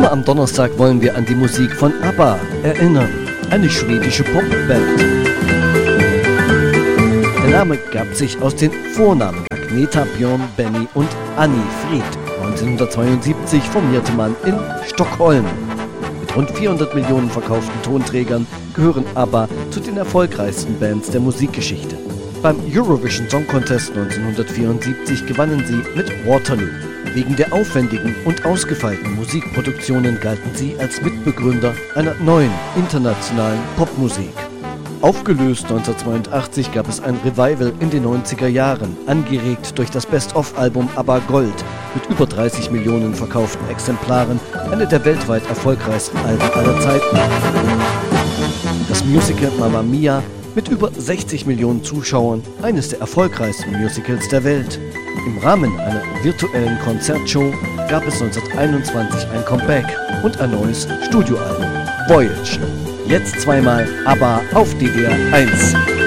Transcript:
Immer am Donnerstag wollen wir an die Musik von ABBA erinnern, eine schwedische Popband. Der Name gab sich aus den Vornamen Agneta, Björn, Benny und Annie Frid. 1972 formierte man in Stockholm. Mit rund 400 Millionen verkauften Tonträgern gehören ABBA zu den erfolgreichsten Bands der Musikgeschichte. Beim Eurovision Song Contest 1974 gewannen sie mit Waterloo. Wegen der aufwendigen und ausgefeilten Musikproduktionen galten sie als Mitbegründer einer neuen internationalen Popmusik. Aufgelöst 1982 gab es ein Revival in den 90er Jahren, angeregt durch das Best-of-Album ABBA Gold mit über 30 Millionen verkauften Exemplaren, eine der weltweit erfolgreichsten Alben aller Zeiten. Das Musical Mamma Mia mit über 60 Millionen Zuschauern, eines der erfolgreichsten Musicals der Welt. Im Rahmen einer virtuellen Konzertshow gab es 1921 ein Comeback und ein neues Studioalbum, Voyage. Jetzt zweimal ABBA auf DDR 1.